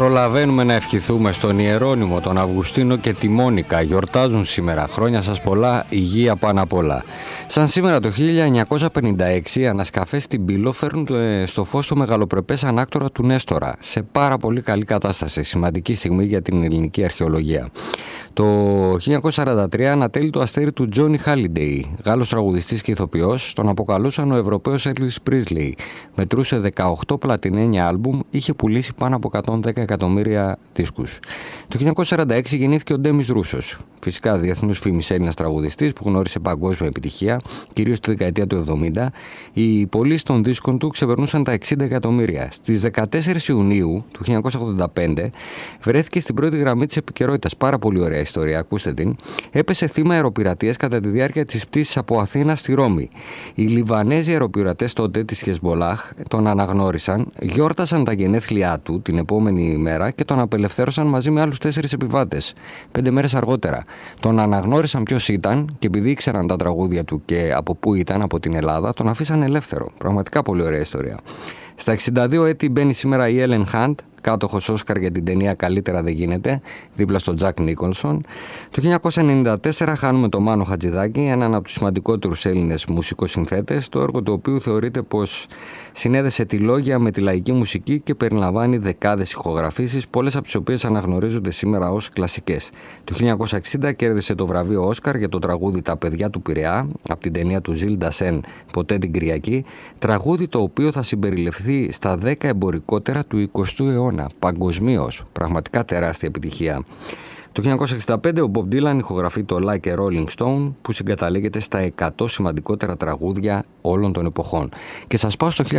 Προλαβαίνουμε να ευχηθούμε στον Ιερώνυμο, τον Αυγουστίνο και τη Μόνικα. Γιορτάζουν σήμερα. Χρόνια σας πολλά, υγεία πάνω απ' όλα. Σαν σήμερα το 1956, οι ανασκαφές στην Πύλο φέρνουν στο φως το μεγαλοπρεπές ανάκτορα του Νέστορα. Σε πάρα πολύ καλή κατάσταση. Σημαντική στιγμή για την ελληνική αρχαιολογία. Το 1943 ανατέλει το αστέρι του Τζόνι Χάλιντεϊ, Γάλλος τραγουδιστής και ηθοποιός, τον αποκαλούσαν ο Ευρωπαίος Έλβις Πρίσλι. Μετρούσε 18 πλατινένια άλμπουμ, είχε πουλήσει πάνω από 110 εκατομμύρια δίσκους. Το 1946 γεννήθηκε ο Ντέμις Ρούσος, φυσικά διεθνούς φήμης Έλληνας τραγουδιστής που γνώρισε παγκόσμια επιτυχία, κυρίως τη δεκαετία του 70. Οι πωλήσεις των δίσκων του ξεπερνούσαν τα 60 εκατομμύρια. Στις 14 Ιουνίου του 1985 βρέθηκε στην πρώτη γραμμή της επικαιρότητας. Πάρα πολύ ωραία ιστορία, ακούστε την. Έπεσε θύμα αεροπειρατείας κατά τη διάρκεια της πτήσης από Αθήνα στη Ρώμη. Οι Λιβανέζοι αεροπειρατές τότε της Χεσμολάχ τον αναγνώρισαν, γιόρτασαν τα γενέθλιά του την επόμενη μέρα και τον απελευθέρωσαν μαζί με άλλους 4 επιβάτες. 5 μέρες αργότερα. Τον αναγνώρισαν ποιος ήταν και επειδή ήξεραν τα τραγούδια του και από πού ήταν, από την Ελλάδα, τον αφήσαν ελεύθερο. Πραγματικά πολύ ωραία ιστορία. Στα 62 έτη μπαίνει σήμερα η Έλεν Χαντ, κάτοχος Όσκαρ για την ταινία «Καλύτερα δεν γίνεται», δίπλα στον Τζακ Νίκολσον. Το 1994 χάνουμε τον Μάνο Χατζηδάκη, έναν από τους σημαντικότερους Έλληνες μουσικοσυνθέτες, το έργο του οποίου θεωρείται πως συνέδεσε τη λόγια με τη λαϊκή μουσική και περιλαμβάνει δεκάδες ηχογραφήσεις, πολλές από τις οποίες αναγνωρίζονται σήμερα ως κλασικές. Το 1960 κέρδισε το βραβείο Όσκαρ για το τραγούδι «Τα παιδιά του Πειραιά», από την ταινία του Ζιλ Ντασέν «Ποτέ την Κυριακή», τραγούδι το οποίο θα συμπεριληφθεί στα 10 εμπορικότερα του 20ου αιώνα, παγκοσμίως. Πραγματικά τεράστια επιτυχία. Το 1965 ο Μπομπ Ντίλαν ηχογραφεί το Like a Rolling Stone, που συγκαταλέγεται στα 100 σημαντικότερα τραγούδια όλων των εποχών. Και σας πάω στο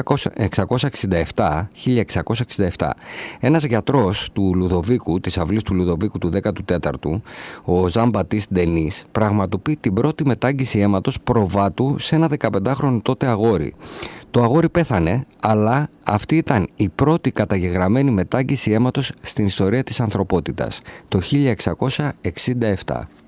1667. Ένας γιατρός του Λουδοβίκου, της αυλής του Λουδοβίκου του 14ου, ο Ζαν Μπατίστ Ντενής, πραγματοποιεί την πρώτη μετάγγιση αίματος προβάτου σε ένα 15χρονο τότε αγόρι. Το αγόρι πέθανε, αλλά αυτή ήταν η πρώτη καταγεγραμμένη μετάγγιση αίματος στην ιστορία της ανθρωπότητας, το 1667.